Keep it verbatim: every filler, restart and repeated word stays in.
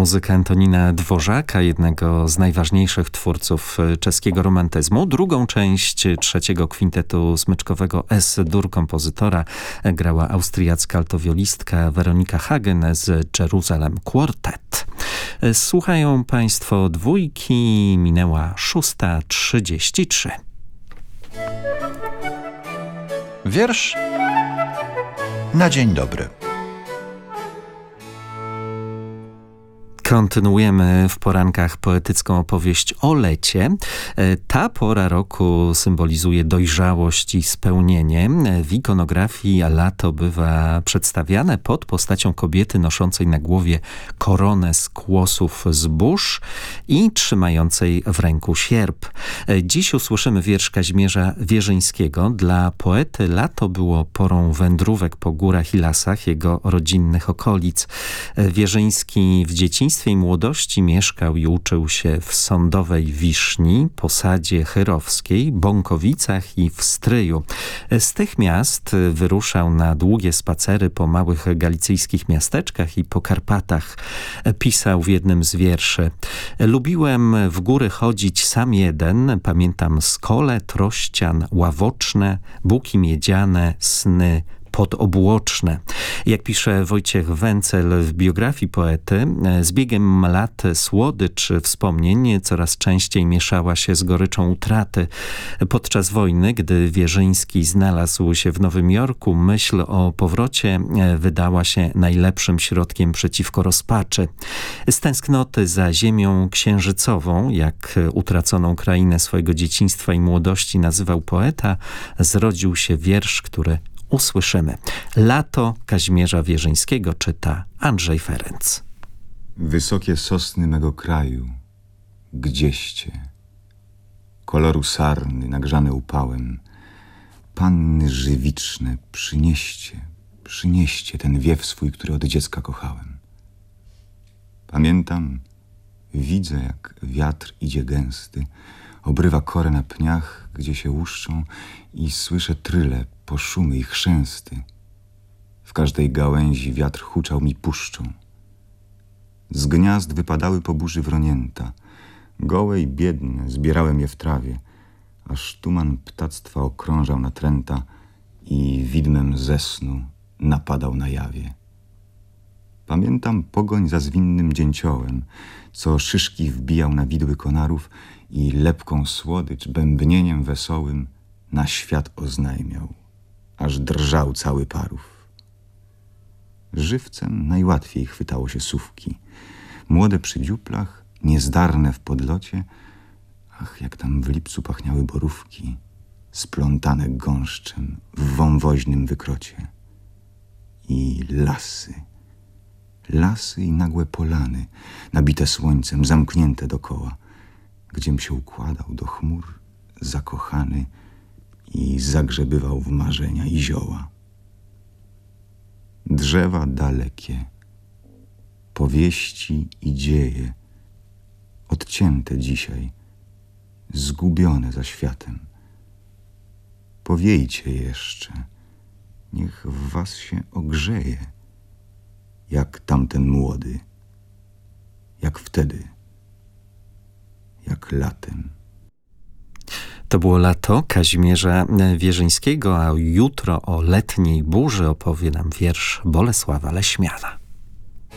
muzyka Antonina Dwořáka, jednego z najważniejszych twórców czeskiego romantyzmu. Drugą część trzeciego kwintetu smyczkowego S-dur kompozytora grała austriacka altowiolistka Weronika Hagen z Jerusalem Quartet. Słuchają Państwo dwójki, minęła szósta trzydzieści trzy. Wiersz na dzień dobry. Kontynuujemy w porankach poetycką opowieść o lecie. Ta pora roku symbolizuje dojrzałość i spełnienie. W ikonografii lato bywa przedstawiane pod postacią kobiety noszącej na głowie koronę z kłosów zbóż i trzymającej w ręku sierp. Dziś usłyszymy wiersz Kazimierza Wierzyńskiego. Dla poety lato było porą wędrówek po górach i lasach jego rodzinnych okolic. Wierzyński w dzieciństwie i młodości mieszkał i uczył się w Sądowej Wiszni, Posadzie Chyrowskiej, Bąkowicach i w Stryju. Z tych miast wyruszał na długie spacery po małych galicyjskich miasteczkach i po Karpatach. Pisał w jednym z wierszy: lubiłem w góry chodzić sam jeden, pamiętam skole, trościan, ławoczne, buki miedziane, sny podobłoczne. Jak pisze Wojciech Wencel w biografii poety, z biegiem lat słodycz wspomnień coraz częściej mieszała się z goryczą utraty. Podczas wojny, gdy Wierzyński znalazł się w Nowym Jorku, myśl o powrocie wydała się najlepszym środkiem przeciwko rozpaczy. Z tęsknoty za ziemią księżycową, jak utraconą krainę swojego dzieciństwa i młodości nazywał poeta, zrodził się wiersz, który usłyszymy. Lato Kazimierza Wierzyńskiego czyta Andrzej Ferenc. Wysokie sosny mego kraju, gdzieście, koloru sarny, nagrzane upałem, panny żywiczne, przynieście, przynieście ten wiew swój, który od dziecka kochałem. Pamiętam, widzę, jak wiatr idzie gęsty, obrywa korę na pniach, gdzie się łuszczą, i słyszę tryle, poszumy i chrzęsty. W każdej gałęzi wiatr huczał mi puszczą. Z gniazd wypadały po burzy wronięta. Gołe i biedne zbierałem je w trawie, aż tuman ptactwa okrążał natręta i widmem ze snu napadał na jawie. Pamiętam pogoń za zwinnym dzięciołem, co szyszki wbijał na widły konarów i lepką słodycz bębnieniem wesołym na świat oznajmiał, aż drżał cały parów. Żywcem najłatwiej chwytało się sówki. Młode przy dziuplach, niezdarne w podlocie, ach, jak tam w lipcu pachniały borówki, splątane gąszczem w wąwoźnym wykrocie. I lasy, lasy i nagłe polany, nabite słońcem, zamknięte dokoła, gdziem się układał do chmur zakochany i zagrzebywał w marzenia i zioła. Drzewa dalekie, powieści i dzieje, odcięte dzisiaj, zgubione za światem. Powiejcie jeszcze, niech w was się ogrzeje, jak tamten młody, jak wtedy, jak latem. To było lato Kazimierza Wierzyńskiego, a jutro o letniej burzy opowie nam wiersz Bolesława Leśmiana.